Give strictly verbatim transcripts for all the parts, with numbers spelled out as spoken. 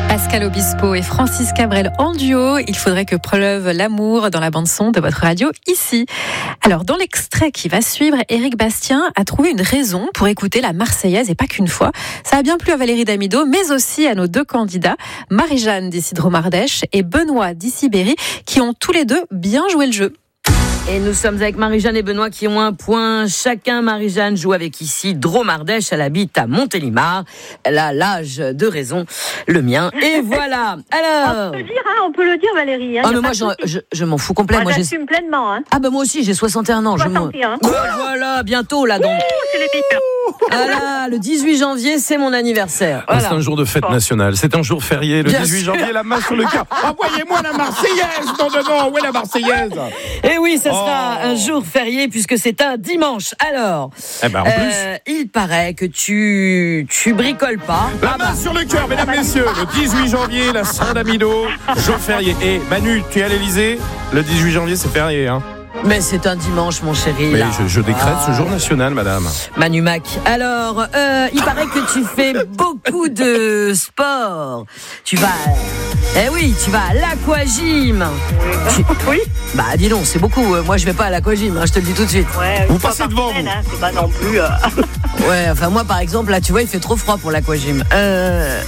Pascal Obispo et Francis Cabrel en duo. Il faudrait que pleuve l'amour dans la bande-son de votre radio ici. Alors, dans l'extrait qui va suivre, Éric Bastien a trouvé une raison pour écouter la Marseillaise et pas qu'une fois. Ça a bien plu à Valérie Damido, mais aussi à nos deux candidats, Marie-Jeanne d'ici Dromardèche et Benoît d'ici Berry, qui ont tous les deux bien joué le jeu. Et nous sommes avec Marie-Jeanne et Benoît qui ont un point chacun. Marie-Jeanne joue avec ici Dromardèche, elle habite à Montélimar. Elle a l'âge de raison, le mien. Et voilà. Alors. On peut le dire, hein, on peut le dire, Valérie. Hein, ah mais moi, je, je, je m'en fous complètement. Moi, moi j'assume j'ai... pleinement. Hein. Ah ben moi aussi, j'ai soixante et un ans. soixante et un. Je me... oh, voilà, bientôt là donc. Ouh, c'est les meilleurs. Voilà, le dix-huit janvier, c'est mon anniversaire. Voilà. C'est un jour de fête nationale, c'est un jour férié. Le Bien dix-huit sûr. janvier, la main sur le cœur. Envoyez-moi la Marseillaise, non, non, non, où est la Marseillaise? Et oui, ça sera oh. un jour férié puisque c'est un dimanche. Alors, eh ben, en euh, plus. il paraît que tu tu bricoles pas. La ah main bah. sur le cœur, mesdames, messieurs. Le dix-huit janvier, la Saint-Damido, jour férié. Et Manu, tu es à l'Élysée? Le dix-huit janvier, c'est férié, hein? Mais c'est un dimanche, mon chéri. Mais là. je, je décrète ah. ce jour national, madame. Manu Mac. Alors, euh, il paraît que tu fais beaucoup de sport. Tu vas... Eh oui, tu vas à l'aquagym. Oui. Tu... oui. Bah, dis donc, c'est beaucoup. Moi, je vais pas à l'aquagym, hein, je te le dis tout de suite. Ouais, vous passez devant, semaine, vous. Hein, c'est pas non plus... Euh... Ouais, enfin, moi, par exemple, là, tu vois, il fait trop froid pour l'aquagym. Euh...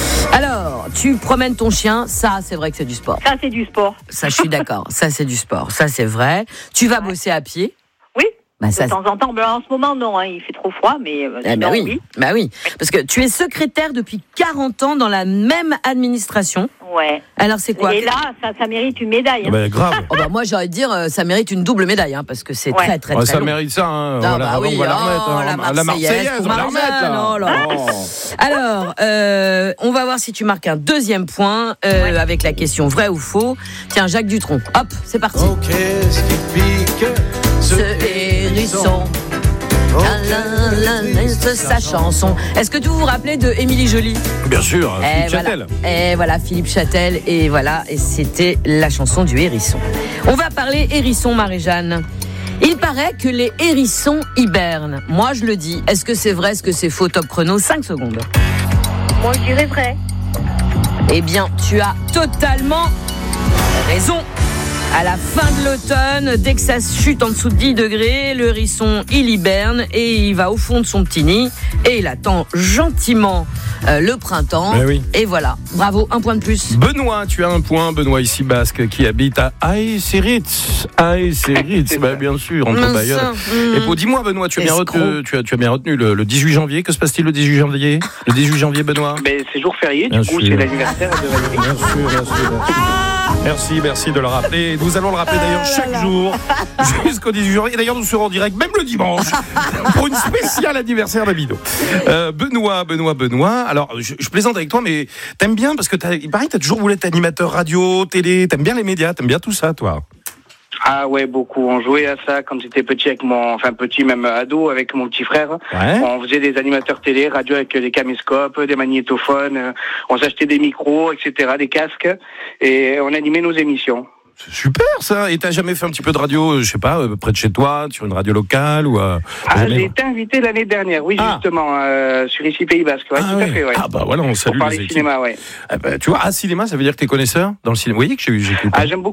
Alors, tu promènes ton chien, ça, c'est vrai que c'est du sport. Ça, c'est du sport. Ça, je suis d'accord. Ça, c'est du sport. Ça, c'est vrai. Tu vas bosser à pied. Oui. Bah, ça, de temps en temps. Ben, en ce moment, non. Hein, il fait trop froid, mais... Euh, eh ben oui. oui. Bah oui. Parce que tu es secrétaire depuis quarante ans dans la même administration. Ouais. Alors, c'est quoi? Et là, ça, ça mérite une médaille. Hein. Bah, grave. Oh bah, moi, j'aurais dire, euh, ça mérite une double médaille, hein, parce que c'est ouais. très, très, oh, très Ça long. mérite ça, hein. Ah, Voilà, bah oui, on va la oh, remettre. Hein. La Marseillaise, la Marseillaise, on va la remettre, là. Oh là. Oh. Alors, euh, on va voir si tu marques un deuxième point euh, ouais. avec la question vrai ou faux. Tiens, Jacques Dutronc. Hop, c'est parti. Oh, qu'est-ce qui pique ce hérisson. La, la, la, c'est sa chanson. Est-ce que vous vous rappelez de Émilie Joly? Bien sûr, Philippe voilà. Châtel. Et voilà, Philippe Châtel. Et voilà, et c'était la chanson du hérisson. On va parler hérisson, Marie-Jeanne. Il paraît que les hérissons hibernent. Moi, je le dis. Est-ce que c'est vrai? Est-ce que c'est faux? Top chrono, cinq secondes. Moi, je dirais vrai. Eh bien, tu as totalement raison. À la fin de l'automne, dès que ça chute en dessous de dix degrés, le hérisson, il hiberne et il va au fond de son petit nid et il attend gentiment euh, le printemps. Mais oui. Et voilà, bravo, un point de plus. Benoît, tu as un point. Benoît ici basque qui habite à Aïssiritz. Aïssiritz, bah, bien sûr, entre Bayonne. Et pour, dis-moi, Benoît, tu as, bien retenu, tu, as, tu as bien retenu le, le dix-huit janvier. Que se passe-t-il le dix-huit janvier? Le dixhuit janvier, Benoît? Ben, c'est jour férié, bien du coup, sûr. C'est l'anniversaire de Valérie. Bien sûr, bien sûr. Bien sûr. Merci, merci de le rappeler. Nous allons le rappeler d'ailleurs chaque jour jusqu'au dix-huit janvier. D'ailleurs, nous serons en direct, même le dimanche, pour une spéciale anniversaire d'Amido. Euh, Benoît, Benoît, Benoît. Alors, je, je plaisante avec toi, mais t'aimes bien parce que t'as, il paraît que t'as toujours voulu être animateur radio, télé. T'aimes bien les médias, t'aimes bien tout ça, toi? Ah ouais, beaucoup. On jouait à ça quand j'étais petit avec mon, enfin petit même ado avec mon petit frère. Ouais. On faisait des animateurs télé, radio avec des caméscopes, des magnétophones. On s'achetait des micros, et cetera, des casques, et on animait nos émissions. C'est super ça. Et t'as jamais fait un petit peu de radio, je sais pas, euh, près de chez toi, sur une radio locale ou euh, Ah, jamais... j'ai été invité l'année dernière, oui, ah. justement, euh, sur ici Pays Basque. Ouais, ah, tout ouais. à fait, ouais. Ah bah voilà, on salue Pour parler les équipes. cinéma, ouais. Ah bah, tu vois, ah cinéma, ça veut dire que t'es connaisseur dans le cinéma. Vous voyez que j'ai, j'écoute. Ah, j'aime beaucoup.